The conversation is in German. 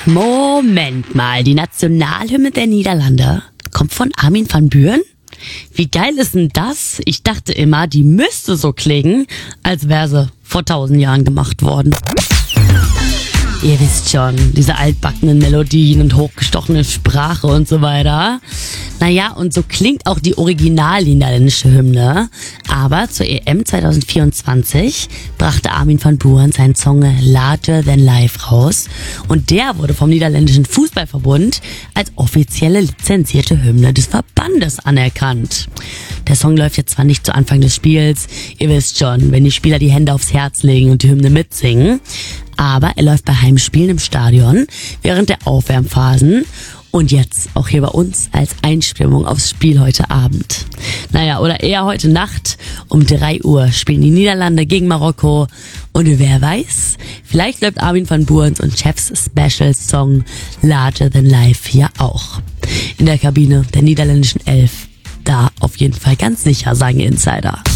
Moment mal, die Nationalhymne der Niederlande kommt von Armin van Buuren? Wie geil ist denn das? Ich dachte immer, die müsste so klingen, als wäre sie vor 1000 Jahren gemacht worden. Ihr wisst schon, diese altbackenen Melodien und hochgestochene Sprache und so weiter. Naja, und so klingt auch die original niederländische Hymne. Aber zur EM 2024 brachte Armin van Buuren seinen Song Larger Than Life raus. Und der wurde vom niederländischen Fußballverbund als offizielle lizenzierte Hymne des Verbandes anerkannt. Der Song läuft jetzt zwar nicht zu Anfang des Spiels, ihr wisst schon, wenn die Spieler die Hände aufs Herz legen und die Hymne mitsingen, aber er läuft bei Heimspielen im Stadion während der Aufwärmphasen und jetzt auch hier bei uns als Einstimmung aufs Spiel heute Abend. Naja, oder eher heute Nacht um 3 Uhr spielen die Niederlande gegen Marokko und wer weiß, vielleicht läuft Armin van Buurens und Chefs Special Song Larger Than Life ja auch. In der Kabine der niederländischen Elf. Da auf jeden Fall ganz sicher, sagen Insider.